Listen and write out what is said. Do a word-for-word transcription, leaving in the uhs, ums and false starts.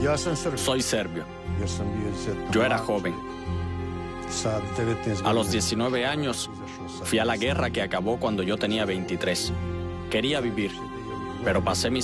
Soy serbio. Yo era joven. A los diecinueve años, fui a la guerra que acabó cuando yo tenía veintitrés. Quería vivir, pero pasé mis